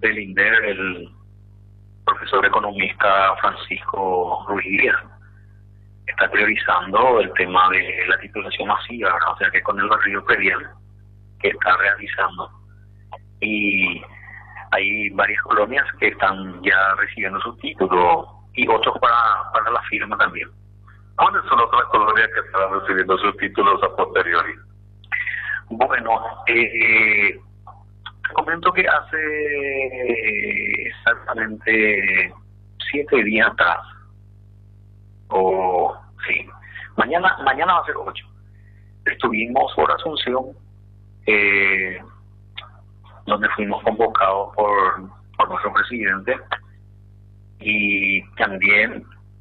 del INDER, el profesor economista Francisco Ruiz Díaz, está priorizando el tema de la titulación masiva, ¿verdad? O sea que con el barrido predial que está realizando. Y hay varias colonias que están ya recibiendo su título y otros para la firma también. ¿Cuáles son otras colonias que están recibiendo sus títulos a posteriori? Bueno, te comento que hace exactamente 7 días atrás, o sí, mañana va a ser 8, estuvimos por Asunción, donde fuimos convocados por nuestro presidente, y también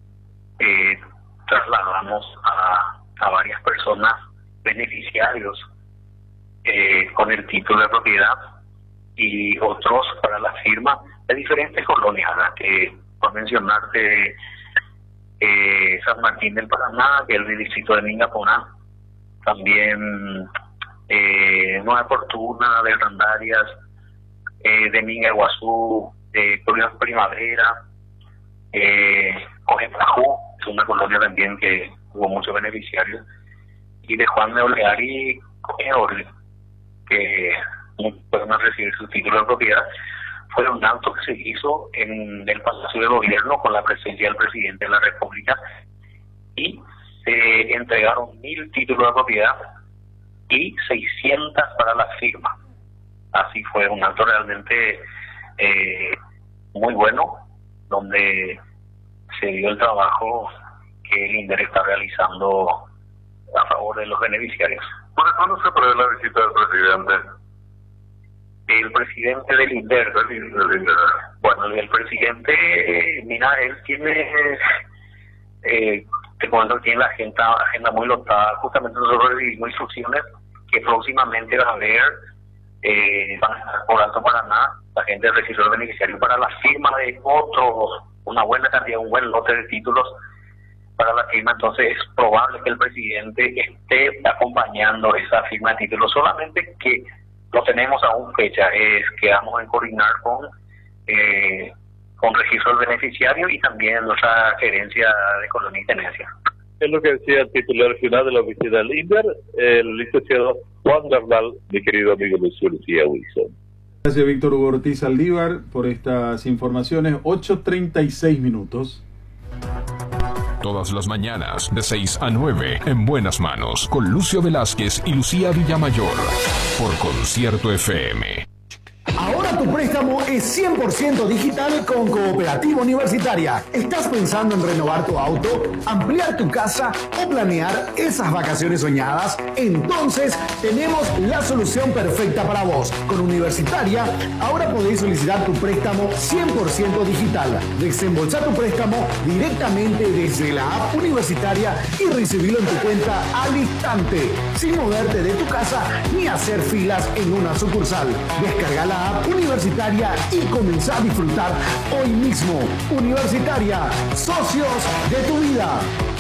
trasladamos a varias personas beneficiarios con el título de propiedad y otros para la firma de diferentes colonias, ¿verdad? Que por mencionarte San Martín del Paraná, que es el distrito de Mingaponá, también Nueva Fortuna, de Randarias, de Mingaguazú, de Primavera, Cojepajú, es una colonia también que hubo muchos beneficiarios, y de Juan de Oleari, Cojeorle, que fueron a recibir su título de propiedad. Fue un acto que se hizo en el Palacio de Gobierno con la presencia del presidente de la República, y se entregaron 1000 títulos de propiedad y 600 para la firma. Así fue un acto realmente muy bueno, donde se dio el trabajo que el INDER está realizando a favor de los beneficiarios. ¿Para cuándo se prevé la visita del presidente? El presidente del INDER, bueno, el presidente, mira, él tiene, te comento que tiene la agenda muy lotada. Justamente nosotros recibimos instrucciones que próximamente va a haber, van a estar por Alto Paraná, la gente del registro de beneficiarios para la firma de otros, una buena cantidad, un buen lote de títulos para la firma. Entonces es probable que el presidente esté acompañando esa firma de títulos, solamente que no tenemos aún fecha, es que vamos a coordinar con registro del beneficiario y también nuestra gerencia de colonia y tenencia. Es lo que decía el titular final de la oficina del INDER, el licenciado Juan Bernal, mi querido amigo Luis Lucía Wilson. Gracias, Víctor Hugo Ortiz Aldívar, por estas informaciones. 8:36 minutos. Todas las mañanas, de 6 a 9, en Buenas Manos, con Lucio Velázquez y Lucía Villamayor, por Concierto FM. Ahora tu préstamo es 100% digital con Cooperativa Universitaria. ¿Estás pensando en renovar tu auto, ampliar tu casa o planear esas vacaciones soñadas? Entonces tenemos la solución perfecta para vos. Con Universitaria, ahora podéis solicitar tu préstamo 100% digital. Desembolsar tu préstamo directamente desde la app Universitaria y recibirlo en tu cuenta al instante, sin moverte de tu casa ni hacer filas en una sucursal. Descarga la app Universitaria y comenzá a disfrutar hoy mismo. Universitaria, socios de tu vida.